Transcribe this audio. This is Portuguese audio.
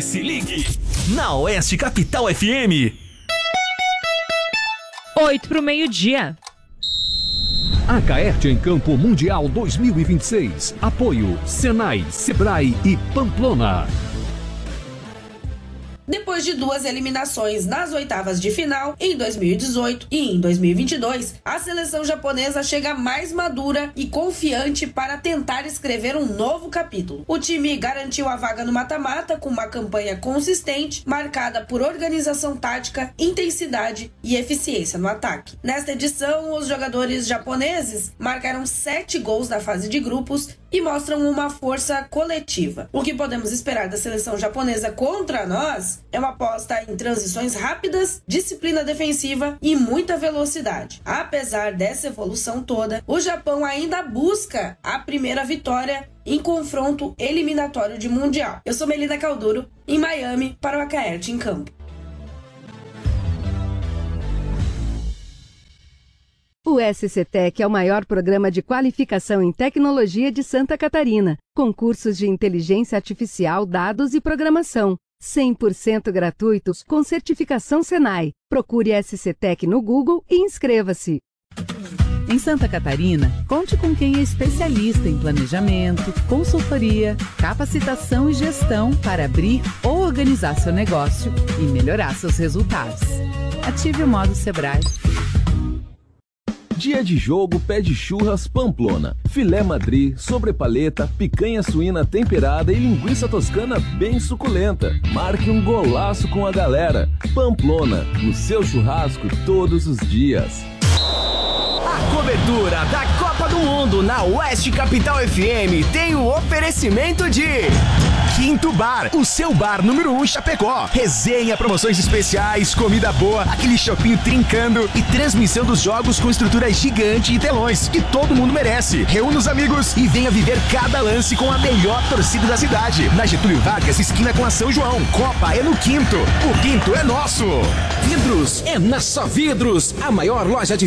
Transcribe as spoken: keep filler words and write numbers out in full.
se ligue na Oeste Capital F M. Oito pro meio-dia. A Caerte em Campo Mundial dois mil e vinte e seis. Apoio Senai, Sebrae e Pamplona. Depois de duas eliminações nas oitavas de final, em dois mil e dezoito e em dois mil e vinte e dois, a seleção japonesa chega mais madura e confiante para tentar escrever um novo capítulo. O time garantiu a vaga no mata-mata com uma campanha consistente, marcada por organização tática, intensidade e eficiência no ataque. Nesta edição, os jogadores japoneses marcaram sete gols na fase de grupos e mostram uma força coletiva. O que podemos esperar da seleção japonesa contra nós é uma aposta em transições rápidas, disciplina defensiva e muita velocidade. Apesar dessa evolução toda, o Japão ainda busca a primeira vitória em confronto eliminatório de Mundial. Eu sou Melina Calduro, em Miami, para o A Caerte em Campo. O S C Tech é o maior programa de qualificação em tecnologia de Santa Catarina, com cursos de inteligência artificial, dados e programação. cem por cento gratuitos com certificação Senai. Procure S C Tech no Google e inscreva-se. Em Santa Catarina, conte com quem é especialista em planejamento, consultoria, capacitação e gestão para abrir ou organizar seu negócio e melhorar seus resultados. Ative o modo Sebrae. Dia de jogo pede churras Pamplona. Filé madri, sobrepaleta, picanha suína temperada e linguiça toscana bem suculenta. Marque um golaço com a galera. Pamplona, no seu churrasco todos os dias. A cobertura da Copa do Mundo na Oeste Capital F M tem o oferecimento de Quinto Bar, o seu bar número um em Chapecó. Resenha, promoções especiais, comida boa, aquele shopping trincando e transmissão dos jogos com estrutura gigante e telões que todo mundo merece. Reúna os amigos e venha viver cada lance com a melhor torcida da cidade. Na Getúlio Vargas, esquina com a São João. Copa é no Quinto. O Quinto é nosso. Vidros é na Só Vidros, a maior loja de